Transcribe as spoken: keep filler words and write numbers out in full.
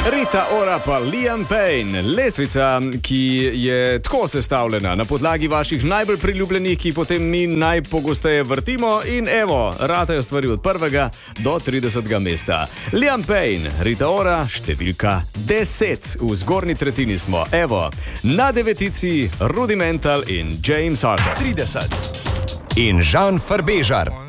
Rita Ora pa Liam Payne, lestvica, ki je tako sestavljena na podlagi vaših najbolj priljubljenih, ki potem mi najpogosteje vrtimo in evo, ratajo stvari od prvega do tridesetega mesta. Liam Payne, Rita Ora, številka deset. V zgornji tretjini smo, evo, na devetici Rudimental in James Arthur. trideset. In Žan Farbežar.